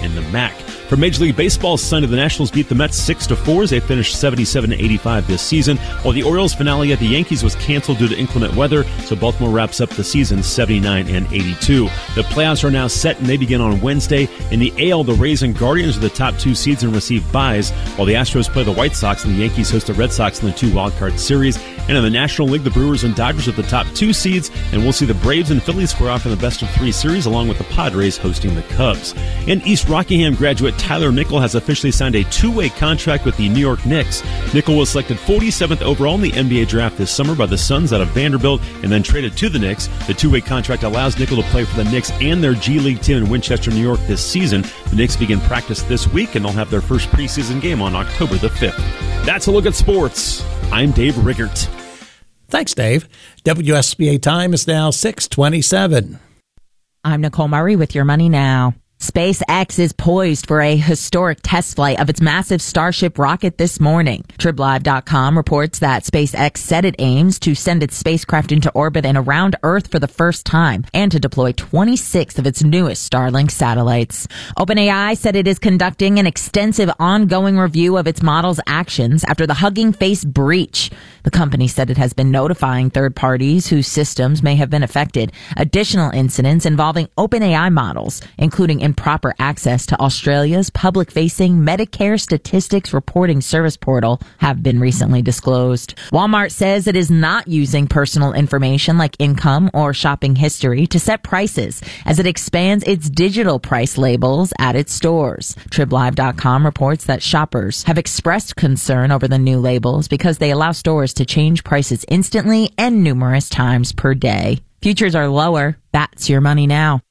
and the MAC. For Major League Baseball, Sunday the Nationals beat the Mets 6-4 as they finished 77-85 this season, while the Orioles finale at the Yankees was canceled due to inclement weather, so Baltimore wraps up the season 79-82. The playoffs are now set and they begin on Wednesday. In the AL, the Rays and Guardians are the top 2 seeds and receive byes, while the Astros play the White Sox and the Yankees host the Red Sox in the 2 wildcard series. And in the National League, the Brewers and Dodgers are the top 2 seeds, and we'll see the Braves and Phillies square off in the best-of-3 series, along with the Padres hosting the Cubs. In East Rockingham graduate Tyler Nickel has officially signed a 2-way contract with the New York Knicks. Nickel was selected 47th overall in the NBA draft this summer by the Suns out of Vanderbilt and then traded to the Knicks. The 2-way contract allows Nickel to play for the Knicks and their G League team in Winchester, New York this season. The Knicks begin practice this week, and they'll have their first preseason game on October the 5th. That's a look at sports. I'm Dave Riggert. Thanks, Dave. WSBA time is now 6:27. I'm Nicole Murray with your money now. SpaceX is poised for a historic test flight of its massive Starship rocket this morning. TribLive.com reports that SpaceX said it aims to send its spacecraft into orbit and around Earth for the first time and to deploy 26 of its newest Starlink satellites. OpenAI said it is conducting an extensive ongoing review of its model's actions after the Hugging Face breach. The company said it has been notifying third parties whose systems may have been affected. Additional incidents involving OpenAI models, including improper access to Australia's public-facing Medicare Statistics Reporting Service portal, have been recently disclosed. Walmart says it is not using personal information like income or shopping history to set prices as it expands its digital price labels at its stores. TribLive.com reports that shoppers have expressed concern over the new labels because they allow stores to change prices instantly and numerous times per day. Futures are lower. That's your money now.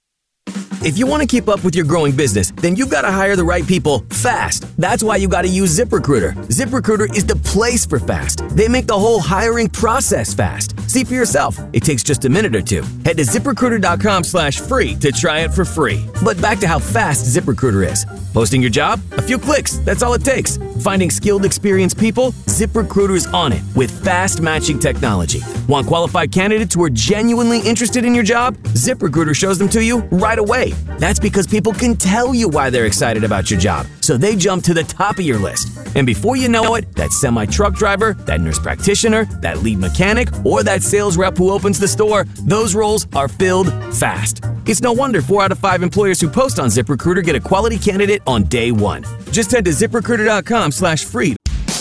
If you want to keep up with your growing business, then you've got to hire the right people fast. That's why you got to use ZipRecruiter. ZipRecruiter is the place for fast. They make the whole hiring process fast. See for yourself. It takes just a minute or two. Head to ZipRecruiter.com/free to try it for free. But back to how fast ZipRecruiter is. Posting your job? A few clicks. That's all it takes. Finding skilled, experienced people? ZipRecruiter is on it with fast matching technology. Want qualified candidates who are genuinely interested in your job? ZipRecruiter shows them to you right away. That's because people can tell you why they're excited about your job, so they jump to the top of your list. And before you know it, that semi-truck driver, that nurse practitioner, that lead mechanic, or that sales rep who opens the store, those roles are filled fast. It's no wonder 4 out of 5 employers who post on ZipRecruiter get a quality candidate on day one. Just head to ZipRecruiter.com/free.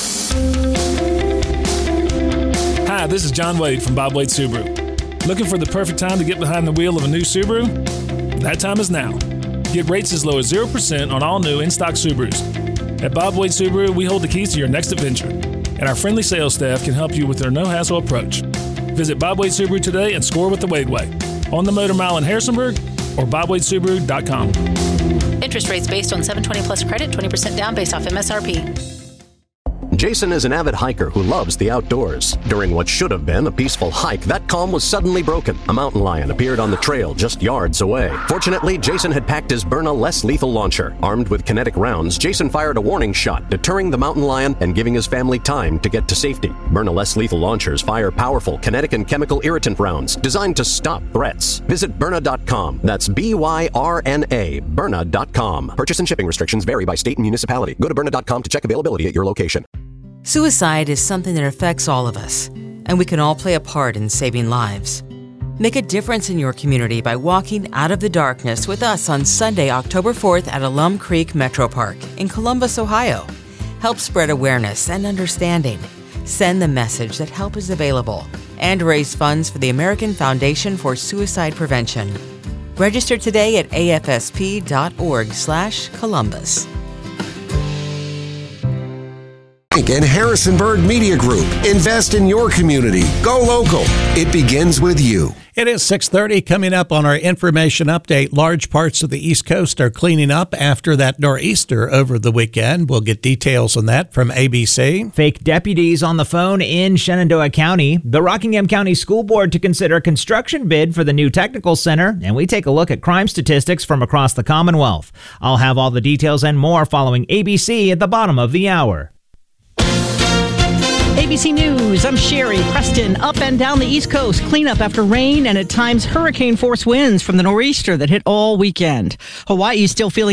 Hi, this is John Wade from Bob Wade Subaru. Looking for the perfect time to get behind the wheel of a new Subaru? That time is now. Get rates as low as 0% on all new in-stock Subarus. At Bob Wade Subaru, we hold the keys to your next adventure, and our friendly sales staff can help you with their no-hassle approach. Visit Bob Wade Subaru today and score with the Wade Way on the Motor Mile in Harrisonburg or BobWadeSubaru.com. Interest rates based on 720 plus credit, 20% down based off MSRP. Jason is an avid hiker who loves the outdoors. During what should have been a peaceful hike, that calm was suddenly broken. A mountain lion appeared on the trail just yards away. Fortunately, Jason had packed his Byrna less lethal launcher. Armed with kinetic rounds, Jason fired a warning shot, deterring the mountain lion and giving his family time to get to safety. Byrna less lethal launchers fire powerful kinetic and chemical irritant rounds designed to stop threats. Visit Byrna.com. That's BYRNA, Byrna.com. Purchase and shipping restrictions vary by state and municipality. Go to Byrna.com to check availability at your location. Suicide is something that affects all of us, and we can all play a part in saving lives. Make a difference in your community by walking out of the darkness with us on Sunday, October 4th at Alum Creek Metro Park in Columbus, Ohio. Help spread awareness and understanding. Send the message that help is available and raise funds for the American Foundation for Suicide Prevention. Register today at afsp.org/Columbus. And Harrisonburg Media Group. Invest in your community. Go local. It begins with you. It is 6:30. Coming up on our information update, large parts of the East Coast are cleaning up after that nor'easter over the weekend. We'll get details on that from ABC. Fake deputies on the phone in Shenandoah County. The Rockingham County School Board to consider a construction bid for the new technical center. And we take a look at crime statistics from across the Commonwealth. I'll have all the details and more following ABC at the bottom of the hour. ABC News, I'm Sherry. Preston, up and down the East Coast, cleanup after rain and at times hurricane-force winds from the nor'easter that hit all weekend. Hawaii still feeling